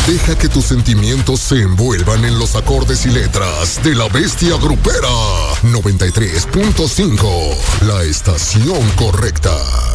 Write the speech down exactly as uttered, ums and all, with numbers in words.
Deja que tus sentimientos se envuelvan en los acordes y letras de La Bestia Grupera. noventa y tres punto cinco, la estación correcta.